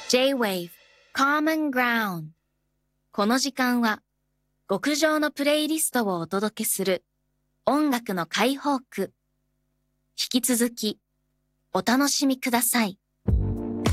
J-Wave Common Ground。この時間は極上のプレイリストをお届けする音楽の解放区。引き続きお楽しみください。